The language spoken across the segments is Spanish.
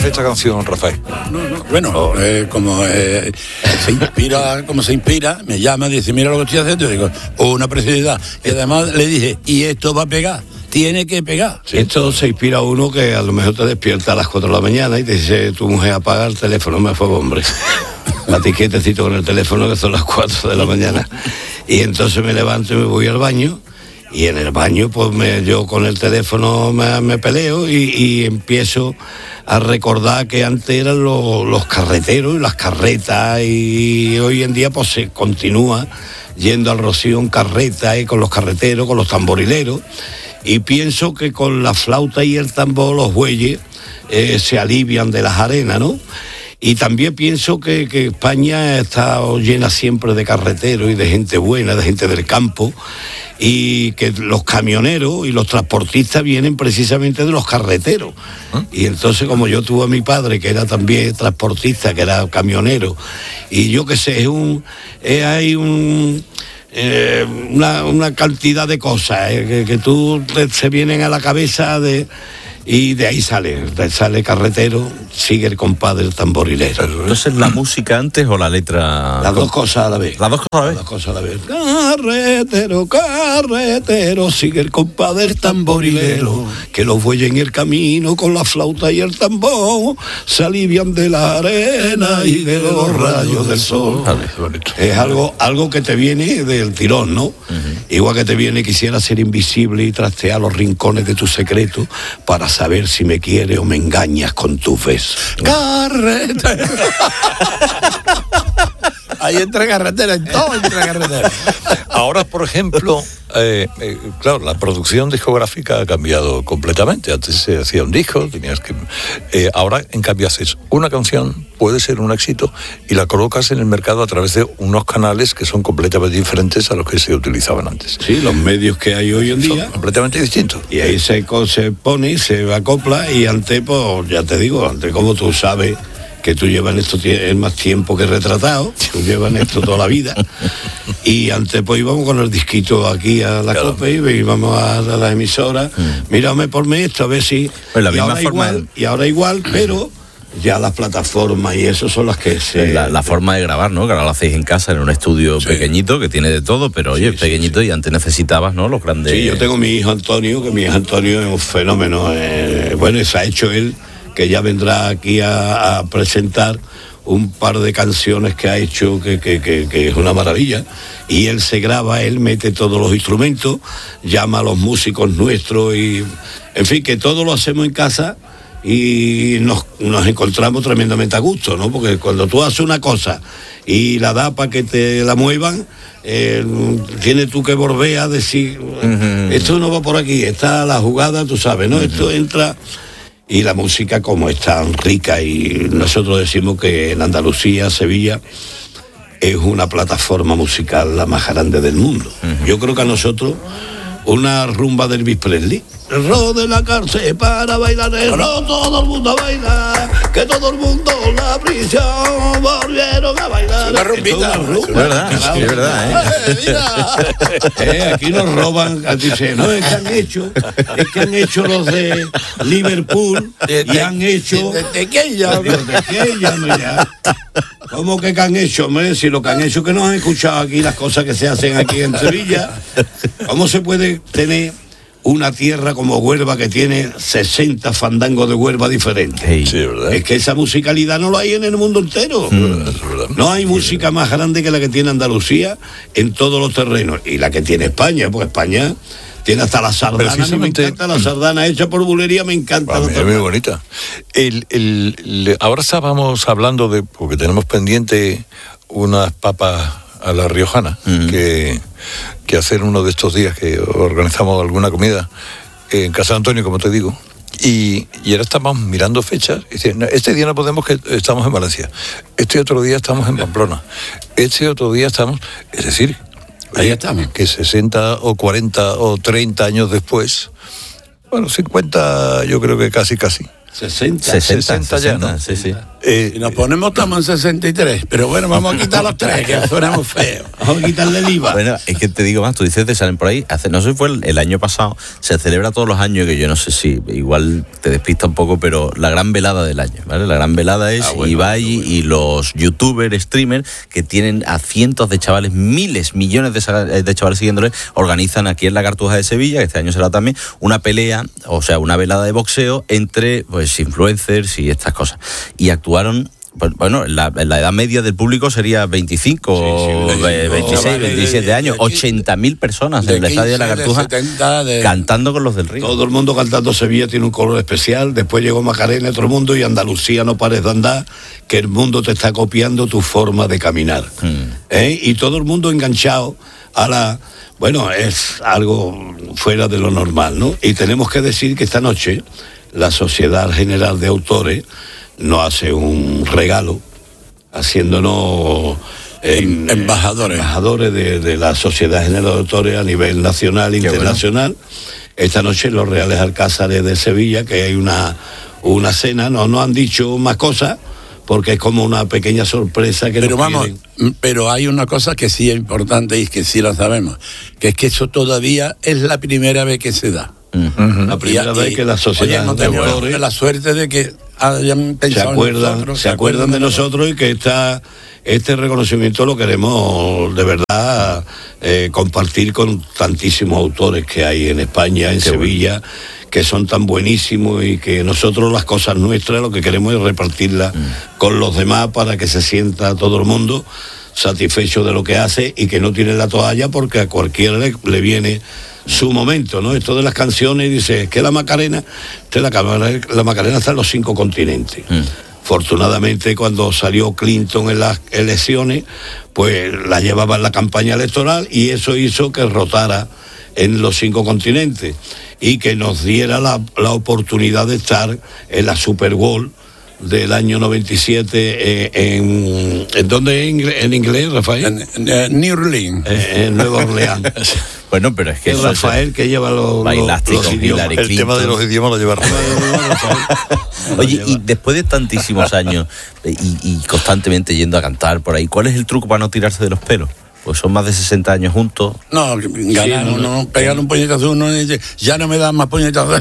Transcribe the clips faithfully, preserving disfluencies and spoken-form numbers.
esta canción, Rafael? No, no, bueno, oh. eh, como eh, se inspira, como se inspira, me llama, dice, mira lo que estoy haciendo, y digo, oh, una preciosidad. Y además le dije, y esto va a pegar, tiene que pegar. Sí, esto se inspira a uno que a lo mejor te despierta a las cuatro de la mañana y te dice, tu mujer apaga el teléfono, me fue hombre. La tiquetecito con el teléfono que son las cuatro de la mañana. Y entonces me levanto y me voy al baño. Y en el baño, pues me, yo con el teléfono me, me peleo y, y empiezo a recordar que antes eran los, los carreteros y las carretas, y hoy en día pues se continúa yendo al Rocío en carreta y con los carreteros, con los tamborileros, y pienso que con la flauta y el tambor los bueyes eh, se alivian de las arenas, ¿no? Y también pienso que, que España está llena siempre de carreteros y de gente buena, de gente del campo, y que los camioneros y los transportistas vienen precisamente de los carreteros. ¿Ah? Y entonces, como yo tuve a mi padre, que era también transportista, que era camionero, y yo qué sé, es un, es, hay un... Eh, una, una cantidad de cosas eh, que, que tú te, se vienen a la cabeza de... Y de ahí sale, de sale carretero, sigue el compadre el tamborilero. Entonces, ¿la música antes o la letra? Las dos cosas a la vez. Las dos cosas a la vez. Las dos cosas a la vez. Carretero, carretero, sigue el compadre el tamborilero, que los bueyes en el camino con la flauta y el tambor se alivian de la arena y de los rayos del sol. Es algo, algo que te viene del tirón, ¿no? Uh-huh. Igual que te viene quisiera ser invisible y trastear los rincones de tu secreto para saber si me quieres o me engañas con tus besos. Carretera. Ahí entra carretera, en todo entra carretera. Ahora, por ejemplo, eh, eh, claro, la producción discográfica ha cambiado completamente. Antes se hacía un disco, tenías que... Eh, ahora, en cambio, haces una canción, puede ser un éxito, y la colocas en el mercado a través de unos canales que son completamente diferentes a los que se utilizaban antes. Sí, los medios que hay hoy en son día. completamente distintos. Y ahí se, se pone, se acopla, y antes, pues, ya te digo, antes, como tú sabes... que tú llevas en esto es más tiempo que retratado, tú llevas en esto toda la vida, y antes pues íbamos con el disquito aquí a la claro. Copa y íbamos a, a las emisoras, mm. mírame por mí esto, a ver si... Pues la y, misma ahora forma igual, de... y ahora igual, pero ya las plataformas y eso son las que se... La, la forma de grabar, ¿no? Que ahora lo hacéis en casa, en un estudio sí. pequeñito, que tiene de todo, pero oye, sí, es pequeñito sí, sí. y antes necesitabas, ¿no? Los grandes... Sí, yo tengo mi hijo Antonio, que mi hijo Antonio es un fenómeno, eh, bueno, se ha hecho él, que ya vendrá aquí a, a presentar un par de canciones que ha hecho que, que, que, que es una maravilla, y él se graba, él mete todos los instrumentos, llama a los músicos nuestros y en fin, que todo lo hacemos en casa y nos, nos encontramos tremendamente a gusto, ¿no? Porque cuando tú haces una cosa y la da para que te la muevan, eh, tienes tú que volver a decir uh-huh. esto no va por aquí, está la jugada, tú sabes, ¿no? Uh-huh. Esto entra... Y la música, como es tan rica, y nosotros decimos que en Andalucía, Sevilla, es una plataforma musical la más grande del mundo. Uh-huh. Yo creo que a nosotros, una rumba del Elvis Presley, el ro de la cárcel para bailar, el ro, todo el mundo a bailar, que todo el mundo la prisión volvieron a bailar. Una rumbita, es rumba, es verdad, sí, es verdad, ¿eh? Eh, mira. eh, aquí nos roban, dice, no, es que han hecho, es que han hecho los de Liverpool de, y de, han hecho... ¿De, de qué ya? ¿De, de qué ya, mira? ¿Cómo que, que han hecho? Hombre, si lo que han hecho es que no han escuchado aquí las cosas que se hacen aquí en Sevilla. ¿Cómo se puede tener una tierra como Huelva que tiene sesenta fandangos de Huelva diferentes? Hey. Sí, ¿verdad? Es que esa musicalidad no la hay en el mundo entero. Mm. No hay música más grande que la que tiene Andalucía en todos los terrenos. Y la que tiene España, pues España tiene hasta la sardana. Precisamente... Me encanta la sardana hecha por bulería, me encanta. A mí es muy bonita. El, el, el, ahora estábamos hablando de, porque tenemos pendiente unas papas a la riojana, mm. que, que hacer uno de estos días que organizamos alguna comida en Casa de Antonio, como te digo, y, y ahora estamos mirando fechas, y dicen, este día no podemos, que estamos en Valencia, este otro día estamos en Pamplona, este otro día estamos, es decir, ahí estamos, que sesenta o cuarenta o treinta años después, bueno, cincuenta yo creo que casi casi, sesenta. sesenta, ya, ¿no? sí, sí. Eh, Si nos ponemos, estamos en sesenta y tres, pero bueno, vamos a quitar los tres, que suenamos feos. Vamos a quitarle el I V A. Bueno, es que te digo más, tú dices de salen por ahí, hace, no sé si fue el, el año pasado, se celebra todos los años, que yo no sé si, igual te despista un poco, pero la gran velada del año, ¿vale? La gran velada es Ah, bueno, Ibai bueno, bueno. y los youtubers, streamers, que tienen a cientos de chavales, miles, millones de, sa- de chavales siguiéndoles, organizan aquí en la Cartuja de Sevilla, que este año será también, una pelea, o sea, una velada de boxeo entre, pues, influencers y estas cosas. Y actuaron... Pues, bueno, la, la edad media del público sería veinticinco, Sí, sí, ve- veintiséis, chavales de- veintisiete de- años, de- ochenta mil personas de en el estadio de la quince, de Cartuja setenta, de- cantando con los del Río. Todo el mundo cantando Sevilla tiene un color especial. Después llegó Macarena, otro mundo, y Andalucía no pares de andar, que el mundo te está copiando tu forma de caminar. Mm. ¿Eh? Y todo el mundo enganchado a la... Bueno, es algo fuera de lo normal, ¿no? Y tenemos que decir que esta noche la Sociedad General de Autores nos hace un regalo, haciéndonos en- Embajadores. embajadores de, de la Sociedad General de Autores a nivel nacional e Qué internacional. Esta noche en los Reales Alcázares de Sevilla, que hay una, una cena, no nos han dicho más cosas, porque es como una pequeña sorpresa que Pero nos vamos, quieren. pero hay una cosa que sí es importante y que sí lo sabemos, que es que eso todavía es la primera vez que se da. La primera Y- vez y- que la Sociedad oye, no de tenemos Autores la suerte de que hayan se pensado en acuerdan, nosotros, se acuerdan de nosotros, y que esta, este reconocimiento lo queremos de verdad eh, compartir con tantísimos autores que hay en España, en Sevilla, que son tan buenísimos, y que nosotros las cosas nuestras lo que queremos es repartirlas con los demás para que se sienta todo el mundo satisfecho de lo que hace y que no tiene la toalla, porque a cualquiera le, le viene su momento, ¿no? Esto de las canciones, dice, es que la Macarena, este, la, Macarena- la Macarena está en los cinco continentes. Afortunadamente, cuando salió Clinton en las elecciones, pues la llevaba en la campaña electoral, y eso hizo que rotara en los cinco continentes y que nos diera la, la oportunidad de estar en la Super Bowl del año noventa y siete eh, en, ¿en dónde en inglés, en inglés, Rafael? En, en, en New Orleans. Eh, en Nueva Orleans. Bueno, pero es que Que es eso Rafael que lleva los, los, Bailaste los con idiomas. Hillary el Clinton. tema de los idiomas lo lleva Rafael. Oye, y después de tantísimos años eh, y, y constantemente yendo a cantar por ahí, ¿cuál es el truco para no tirarse de los pelos? Pues son más de sesenta años juntos. No, ganar, no, no, no. pegar un puñetazo uno y dice, ya no me dan más puñetazos.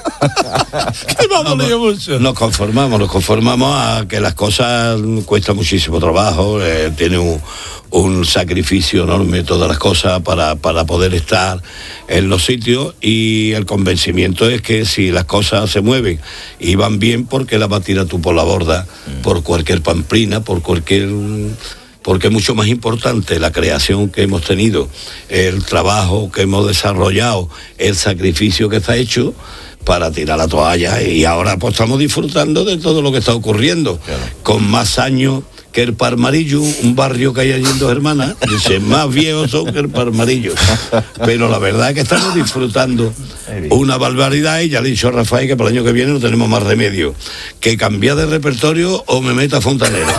Que me ha dolido mucho. Nos conformamos, nos conformamos a que las cosas cuestan muchísimo trabajo, eh, tiene un, un sacrificio enorme todas las cosas para, para poder estar en los sitios, y el convencimiento es que si las cosas se mueven y van bien, porque las va a tirar tú por la borda, por cualquier pamplina, por cualquier... Porque es mucho más importante la creación que hemos tenido, el trabajo que hemos desarrollado, el sacrificio que está hecho para tirar la toalla, y ahora pues estamos disfrutando de todo lo que está ocurriendo, claro, con más años que el Palmarillo, un barrio que hay allí en Dos Hermanas, dice, más viejos son que el Palmarillo, pero la verdad es que estamos disfrutando una barbaridad, y ya le he dicho a Rafael que para el año que viene no tenemos más remedio que cambiar de repertorio o me meta fontanero.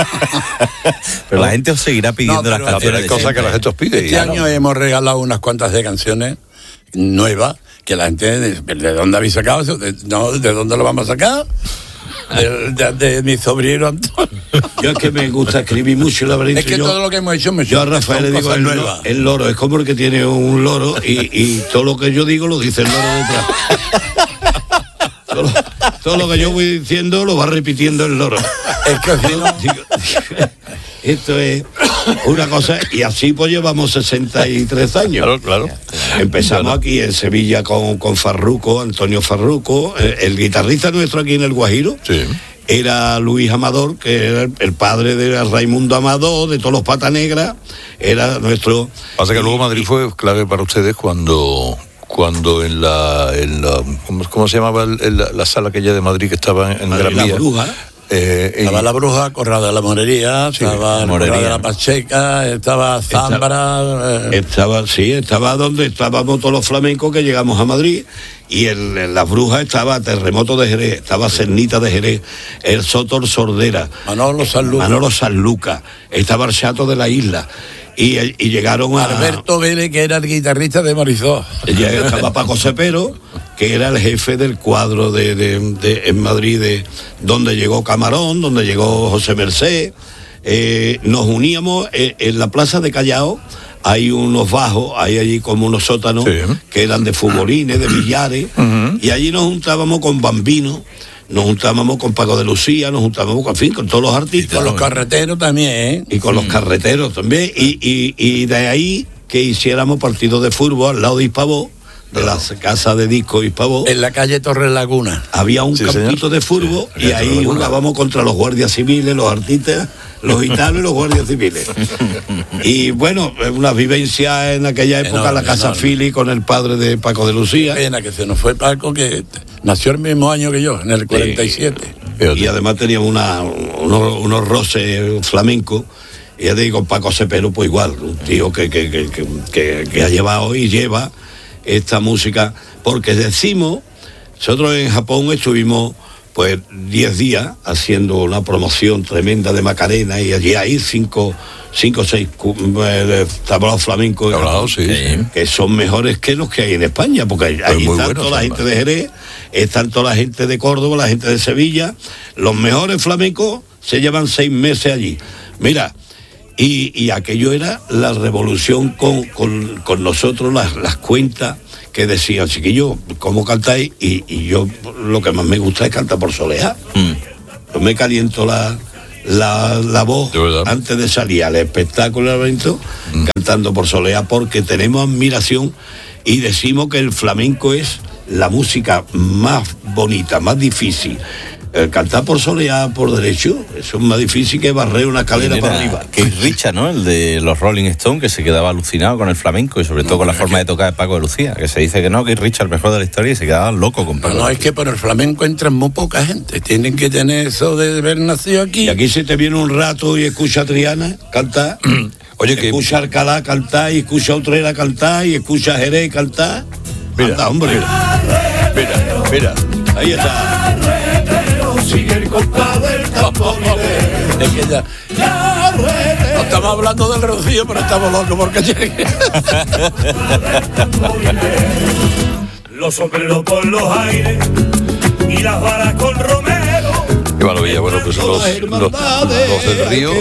Pero la gente os seguirá pidiendo No, las pero- Pero canciones hay de cosas que siempre. la gente os pide. y Este ya año no. hemos regalado unas cuantas de canciones nuevas que la gente, ¿de, de dónde habéis sacado eso? De, no, ¿de dónde lo vamos a sacar? De, de- de mi sobrino Antonio. Yo es que me gusta escribir mucho, la verdad. Es que yo, todo lo que hemos hecho me yo a Rafael le digo, el, lo- nuevas. el loro, es como el que tiene un loro, y, y todo lo que yo digo lo dice el loro detrás. Todo lo, todo lo que yo voy diciendo lo va repitiendo el loro. Es que si no, Digo, digo, esto es una cosa, y así pues llevamos sesenta y tres años. Claro, claro. Empezamos Claro. aquí en Sevilla con, con Farruco, Antonio Farruco, el, el guitarrista nuestro aquí en El Guajiro. Sí. Era Luis Amador, que era el, el padre de Raimundo Amador, de todos los Pata Negra, era nuestro... Pasa que luego Madrid fue clave para ustedes cuando cuando en la, en la ¿cómo, cómo se llamaba el- el- la, la sala aquella de Madrid que estaba en, en Madrid, Gran La Vía? Bruja. Eh, y- estaba la Bruja, Corrada de la Morería, estaba la Morería. Corrada de la Pacheca, estaba Zambra. eh, Estaba, sí, estaba donde estábamos todos los flamencos que llegamos a Madrid, y en, en Las Brujas estaba Terremoto de Jerez, estaba Cernita de Jerez, el Sotor Sordera, Manolo Sanlúcar. Manolo Sanlúcar, estaba el Chato de la Isla, y, y llegaron a... Alberto Vélez, que era el guitarrista de Marisol. Ya estaba Paco Cepero, que era el jefe del cuadro de, de, de, en Madrid, de, donde llegó Camarón, donde llegó José Mercé. Eh, nos uníamos en, en la plaza de Callao. Hay unos bajos, hay allí como unos sótanos, sí, que eran de futbolines, de billares, uh-huh. y allí nos juntábamos con Bambino, nos juntábamos con Paco de Lucía, nos juntábamos con, en fin, con todos los artistas. Y con los carreteros también, ¿eh? Y con sí. los carreteros también, y, y, y de ahí que hiciéramos partidos de fútbol al lado de Hispavó, de la casa de disco Hispavó. En la calle Torres Laguna. Había un sí, campito señor. de fútbol, sí, y ahí jugábamos contra los guardias civiles, los artistas, los gitanos y los guardias civiles. Y bueno, una vivencia en aquella época, enorme, la casa enorme. Fili con el padre de Paco de Lucía. Qué pena que se nos fue Paco, que nació el mismo año que yo, en el cuarenta y siete. Sí. Y además teníamos una, unos, unos roces flamencos. Y ya te digo, Paco Cepero, pues igual, un tío que, que, que, que, que, que ha llevado y lleva esta música, porque decimos, nosotros en Japón estuvimos pues diez días haciendo una promoción tremenda de Macarena, y allí hay cinco, cinco o seis eh, tablaos flamencos Tablaos, sí, sí. que son mejores que los que hay en España, porque ahí pues está bueno, toda la gente de Jerez, están toda la gente de Córdoba, la gente de Sevilla, los mejores flamencos se llevan seis meses allí. Mira, Y, y aquello era la revolución con, con, con nosotros, las, las cuentas que decían, chiquillo, ¿cómo cantáis? Y, y yo lo que más me gusta es cantar por soleá. Mm. Yo me caliento la, la, la voz ¿De antes de salir al espectáculo del evento, mm. cantando por soleá, porque tenemos admiración y decimos que el flamenco es la música más bonita, más difícil. El cantar por soleá, por derecho, eso es más difícil que barrer una escalera para arriba. Keith Richards, ¿no? El de los Rolling Stones, que se quedaba alucinado con el flamenco y sobre todo no, con la forma que... de tocar de Paco de Lucía, que se dice que no, Keith Richards, el mejor de la historia, y se quedaba loco con Paco. No, no, es que por el flamenco entran muy poca gente, tienen que tener eso de haber nacido aquí. Y aquí se te viene un rato y escucha a Triana cantar, oye, que escucha a Alcalá cantar, y escucha a Utrera cantar, y escucha a Jerez cantar. Mira, anda, hombre. Mira, mira, ahí está. Sigue el compás del tamborilero. Es que ya, ya no estamos hablando del Rocío, pero estamos locos porque llegue. Los sombreros por los aires y las varas con romero. Qué maravilla, bueno, pues los, los, los del río.